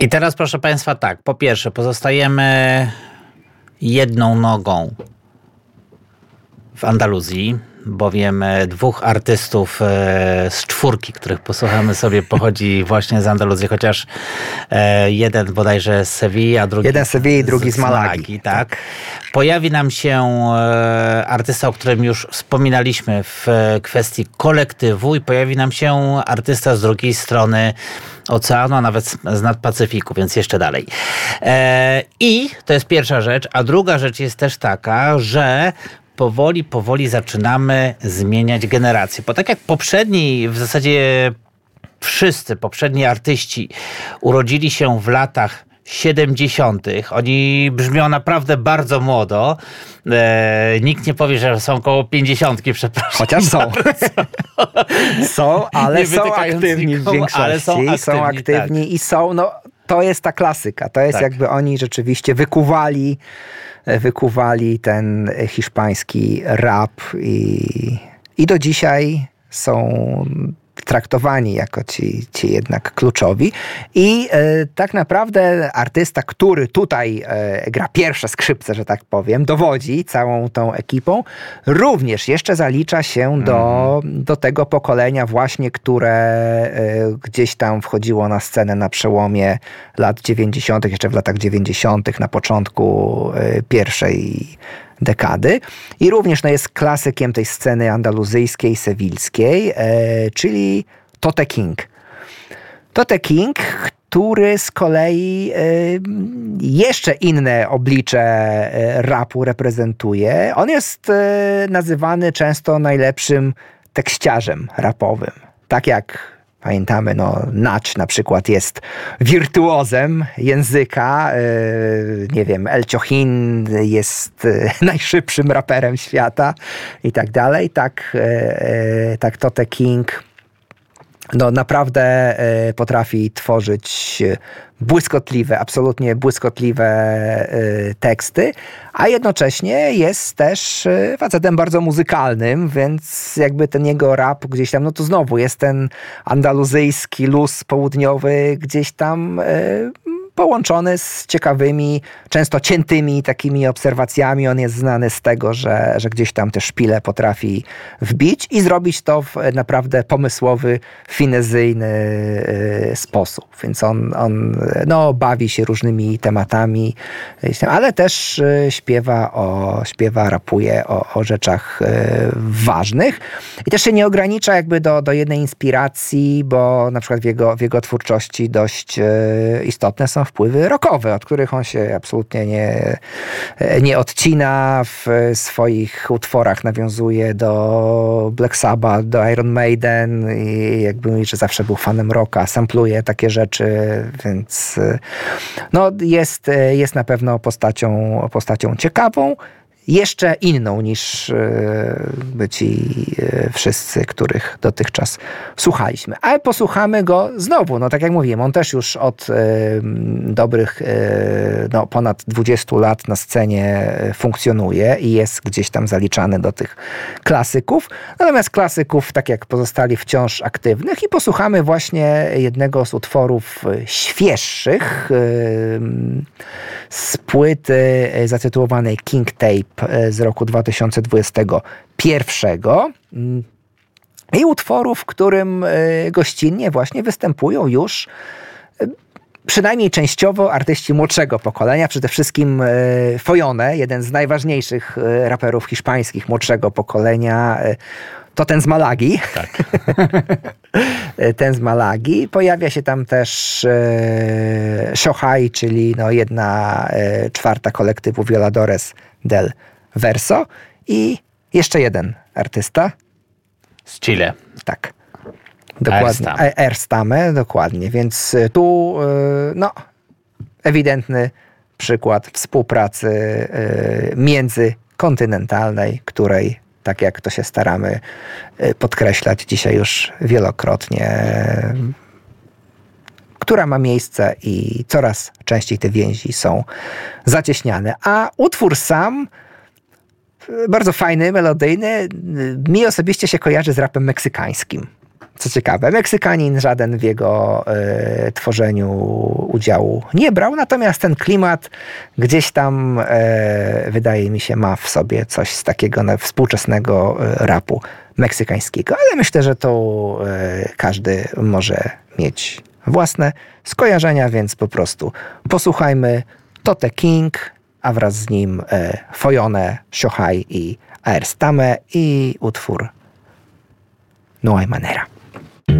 I teraz, proszę Państwa, tak, po pierwsze, pozostajemy jedną nogą w Andaluzji, bowiem dwóch artystów z czwórki, których posłuchamy sobie, pochodzi właśnie z Andaluzji, chociaż jeden bodajże z Sewilli, a drugi... Jeden z Sewilli, drugi z Malagi. Tak. Pojawi nam się artysta, o którym już wspominaliśmy w kwestii kolektywu, i pojawi nam się artysta z drugiej strony oceanu, a nawet z nad Pacyfiku, więc jeszcze dalej. I to jest pierwsza rzecz, a druga rzecz jest też taka, że powoli zaczynamy zmieniać generację. Bo tak jak poprzedni, w zasadzie wszyscy poprzedni artyści urodzili się w latach 70. Oni brzmią naprawdę bardzo młodo. Nikt nie powie, że są koło 50, przepraszam. Chociaż są. Są, ale są aktywni w większości. Ale są aktywni tak. I są, no to jest ta klasyka. To jest jakby oni rzeczywiście wykuwali ten hiszpański rap i do dzisiaj są traktowani jako ci jednak kluczowi. I tak naprawdę artysta, który tutaj gra pierwsze skrzypce, że tak powiem, dowodzi całą tą ekipą, również jeszcze zalicza się do tego pokolenia właśnie, które gdzieś tam wchodziło na scenę na przełomie lat 90., jeszcze w latach 90., na początku pierwszej dekady. I również jest klasykiem tej sceny andaluzyjskiej, sewilskiej, czyli Tote King. Tote King, który z kolei jeszcze inne oblicze rapu reprezentuje. On jest nazywany często najlepszym tekściarzem rapowym. Tak jak pamiętamy, Nach na przykład jest wirtuozem języka. Nie wiem, El Ciochin jest najszybszym raperem świata i tak dalej. Tak Tote King naprawdę potrafi tworzyć błyskotliwe, absolutnie błyskotliwe teksty, a jednocześnie jest też facetem bardzo muzykalnym, więc jakby ten jego rap gdzieś tam, to znowu jest ten andaluzyjski luz południowy gdzieś tam połączony z ciekawymi, często ciętymi takimi obserwacjami. On jest znany z tego, że gdzieś tam te szpile potrafi wbić i zrobić to w naprawdę pomysłowy, finezyjny sposób. Więc on bawi się różnymi tematami, ale też rapuje o rzeczach ważnych. I też się nie ogranicza jakby do jednej inspiracji, bo na przykład w jego twórczości dość istotne są wpływy rockowe, od których on się absolutnie nie odcina. W swoich utworach nawiązuje do Black Sabbath, do Iron Maiden i jakby mówi, że zawsze był fanem rocka, sampluje takie rzeczy, więc jest na pewno postacią ciekawą. Jeszcze inną niż ci wszyscy, których dotychczas słuchaliśmy. Ale posłuchamy go znowu. Tak jak mówiłem, on też już od dobrych ponad 20 lat na scenie funkcjonuje i jest gdzieś tam zaliczany do tych klasyków. Natomiast klasyków, tak jak pozostali, wciąż aktywnych, i posłuchamy właśnie jednego z utworów świeższych z płyty zatytułowanej King Tape z roku 2021 i utworu, w którym gościnnie właśnie występują już przynajmniej częściowo artyści młodszego pokolenia, przede wszystkim Foyone, jeden z najważniejszych raperów hiszpańskich młodszego pokolenia, to ten z Malagi. Tak. Ten z Malagi. Pojawia się tam też Shohai, czyli 1/4 kolektywu Violadores del Verso, i jeszcze jeden artysta. Z Chile. Tak. Dokładnie. Erstame, dokładnie. Więc tu ewidentny przykład współpracy międzykontynentalnej, której, tak jak to się staramy podkreślać dzisiaj już wielokrotnie, która ma miejsce i coraz częściej te więzi są zacieśniane. A utwór sam, bardzo fajny, melodyjny, mi osobiście się kojarzy z rapem meksykańskim. Co ciekawe, Meksykanin żaden w jego tworzeniu udziału nie brał, natomiast ten klimat gdzieś tam, wydaje mi się, ma w sobie coś z takiego współczesnego rapu meksykańskiego, ale myślę, że to każdy może mieć własne skojarzenia, więc po prostu posłuchajmy Tote King, a wraz z nim Foyone, Shohai i Aerstame i utwór No hay manera.